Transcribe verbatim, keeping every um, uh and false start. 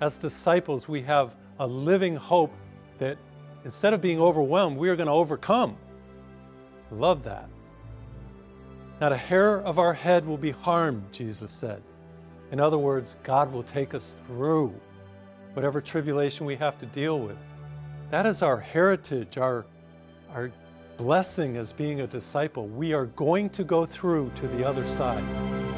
As disciples, we have a living hope that instead of being overwhelmed, we are going to overcome. Love that. Not a hair of our head will be harmed, Jesus said. In other words, God will take us through whatever tribulation we have to deal with. That is our heritage, our, our blessing as being a disciple. We are going to go through to the other side.